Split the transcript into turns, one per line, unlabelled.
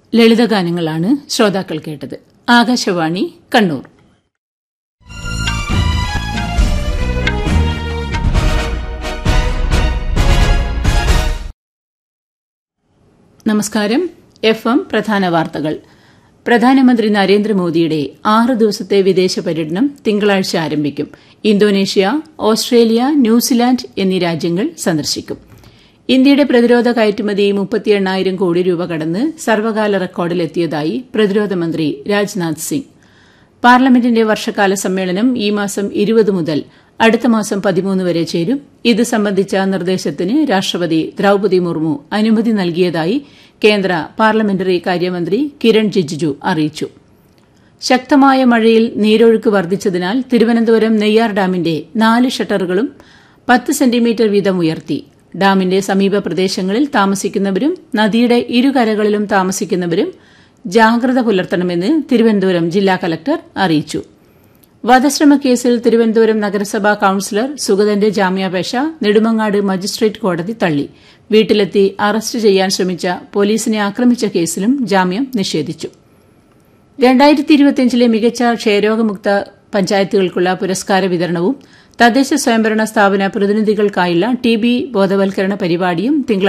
ലളിതഗാനങ്ങളാണ് ശ്രോതാക്കൾ കേട്ടത്. ആകാശവാണി കണ്ണൂർ. നമസ്കാരം. FM പ്രധാന വാർത്തകൾ. പ്രധാനമന്ത്രി നരേന്ദ്രമോദിയുടെ 6 ദിവസത്തെ വിദേശ പര്യടനം തിങ്കളാഴ്ച ആരംഭിക്കും. ഇന്തോനേഷ്യ, ഓസ്ട്രേലിയ, ന്യൂസിലാൻഡ് എന്നീ രാജ്യങ്ങൾ സന്ദർശിക്കും. ഇന്ത്യയുടെ പ്രതിരോധ കയറ്റുമതി 38,000 കോടി രൂപ കടന്ന് സർവകാല റെക്കോർഡിലെത്തിയതായി പ്രതിരോധ മന്ത്രി രാജ്നാഥ് സിംഗ്. പാർലമെന്റിന്റെ വർഷകാല സമ്മേളനം ഈ മാസം 20 മുതൽ അടുത്ത മാസം 13 വരെ ചേരും. ഇത് സംബന്ധിച്ച നിർദ്ദേശത്തിന് രാഷ്ട്രപതി ദ്രൌപദി മുർമു അനുമതി നൽകിയതായി കേന്ദ്ര പാർലമെന്ററി കാര്യമന്ത്രി കിരൺ റിജിജു അറിയിച്ചു. ശക്തമായ മഴയിൽ നീരൊഴുക്ക് വർദ്ധിച്ചതിനാൽ തിരുവനന്തപുരം നെയ്യാർ ഡാമിന്റെ 4 ഷട്ടറുകളും 10 സെന്റിമീറ്റർ വീതം ഉയർത്തി. ഡാമിന്റെ സമീപ പ്രദേശങ്ങളിൽ താമസിക്കുന്നവരും നദിയുടെ ഇരുകരകളിലും താമസിക്കുന്നവരും ജാഗ്രത പുലർത്തണമെന്ന് തിരുവനന്തപുരം ജില്ലാ കലക്ടർ അറിയിച്ചു. വധശ്രമക്കേസിൽ തിരുവനന്തപുരം നഗരസഭാ കൌൺസിലർ സുഗതന്റെ ജാമ്യാപേക്ഷ നെടുമങ്ങാട് മജിസ്ട്രേറ്റ് കോടതി തള്ളി. വീട്ടിലെത്തി അറസ്റ്റ് ചെയ്യാൻ ശ്രമിച്ച പോലീസിനെ ആക്രമിച്ച കേസിലും ജാമ്യം നിഷേധിച്ചു. 2025 മികച്ച ക്ഷയരോഗമുക്ത പഞ്ചായത്തുകൾക്കുള്ള പുരസ്കാര വിതരണവും തദ്ദേശ സ്വയംഭരണ സ്ഥാപന പ്രതിനിധികൾക്കായുള്ള TB ബോധവൽക്കരണ പരിപാടിയും